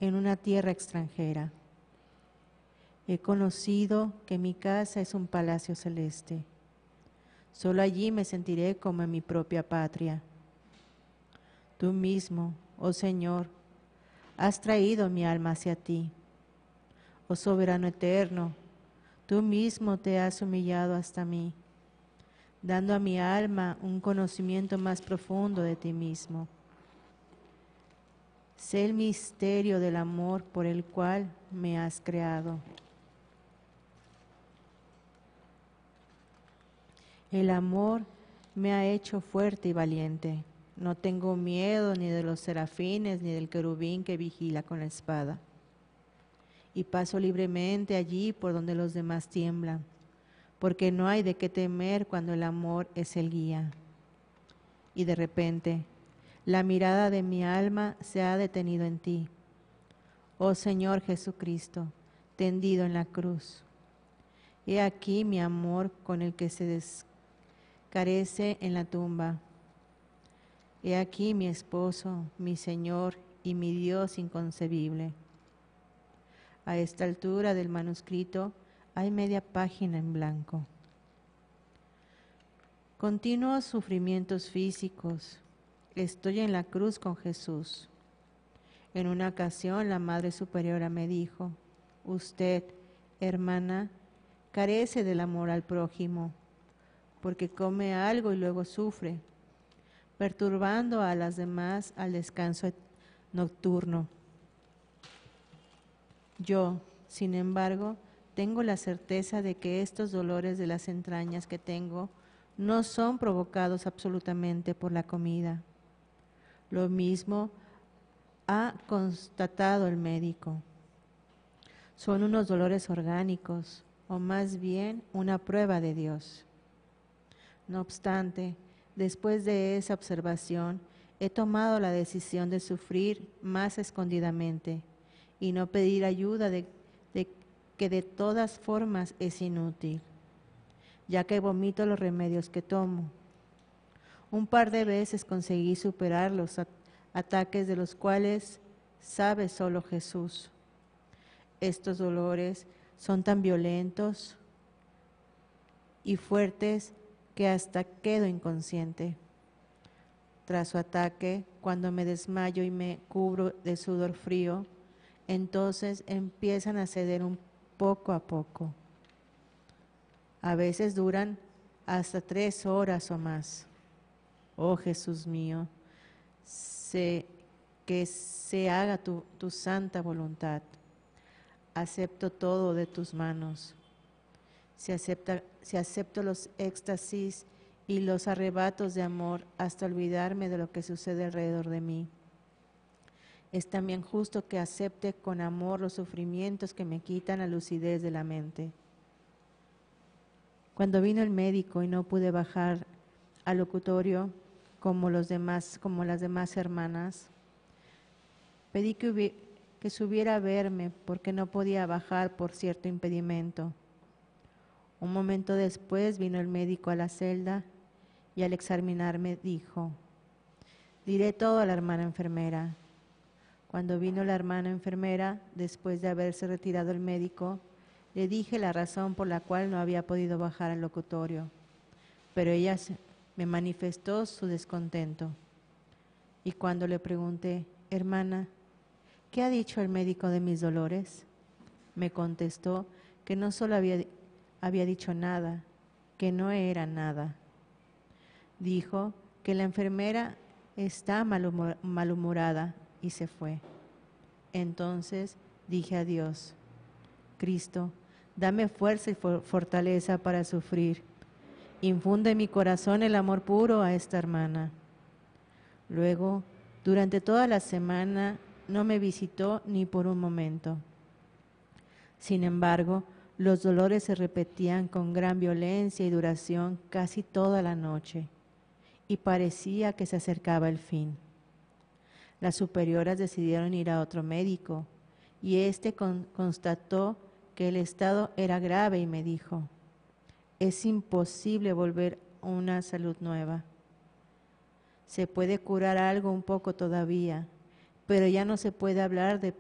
en una tierra extranjera. He conocido que mi casa es un palacio celeste. Solo allí me sentiré como en mi propia patria. Tú mismo, oh Señor, has traído mi alma hacia ti. Oh soberano eterno, tú mismo te has humillado hasta mí, dando a mi alma un conocimiento más profundo de ti mismo. Sé el misterio del amor por el cual me has creado. El amor me ha hecho fuerte y valiente. No tengo miedo ni de los serafines ni del querubín que vigila con la espada. Y paso libremente allí por donde los demás tiemblan, porque no hay de qué temer cuando el amor es el guía. Y de repente, la mirada de mi alma se ha detenido en ti, oh Señor Jesucristo, tendido en la cruz. He aquí mi amor con el que se descarece en la tumba. He aquí mi esposo, mi Señor y mi Dios inconcebible. A esta altura del manuscrito hay media página en blanco. Continuos sufrimientos físicos. Estoy en la cruz con Jesús. En una ocasión la Madre Superiora me dijo: usted, hermana, carece del amor al prójimo, porque come algo y luego sufre, perturbando a las demás al descanso nocturno. Yo, sin embargo, tengo la certeza de que estos dolores de las entrañas que tengo no son provocados absolutamente por la comida. Lo mismo ha constatado el médico. Son unos dolores orgánicos, o más bien una prueba de Dios. No obstante, después de esa observación, he tomado la decisión de sufrir más escondidamente y no pedir ayuda que de todas formas es inútil, ya que vomito los remedios que tomo. Un par de veces conseguí superar los ataques de los cuales sabe solo Jesús. Estos dolores son tan violentos y fuertes que hasta quedo inconsciente. Tras su ataque, cuando me desmayo y me cubro de sudor frío, entonces empiezan a ceder un poco a poco. A veces duran hasta 3 horas o más. Oh Jesús mío, que se haga tu santa voluntad. Acepto todo de tus manos. Si acepto los éxtasis y los arrebatos de amor hasta olvidarme de lo que sucede alrededor de mí. Es también justo que acepte con amor los sufrimientos que me quitan la lucidez de la mente. Cuando vino el médico y no pude bajar al locutorio como las demás hermanas, pedí que subiera a verme porque no podía bajar por cierto impedimento. Un momento después vino el médico a la celda y al examinarme dijo: diré todo a la hermana enfermera. Cuando vino la hermana enfermera, después de haberse retirado el médico, le dije la razón por la cual no había podido bajar al locutorio, pero ella me manifestó su descontento. Y cuando le pregunté: hermana, ¿qué ha dicho el médico de mis dolores?, me contestó que no solo había dicho nada, que no era nada. Dijo que la enfermera está malhumorada y se fue. Entonces dije a Dios: Cristo, dame fuerza y fortaleza para sufrir. Infunde en mi corazón el amor puro a esta hermana. Luego, durante toda la semana, no me visitó ni por un momento. Sin embargo, los dolores se repetían con gran violencia y duración casi toda la noche, y parecía que se acercaba el fin. Las superioras decidieron ir a otro médico, y éste constató que el estado era grave y me dijo: es imposible volver a una salud nueva. Se puede curar algo un poco todavía, pero ya no se puede hablar de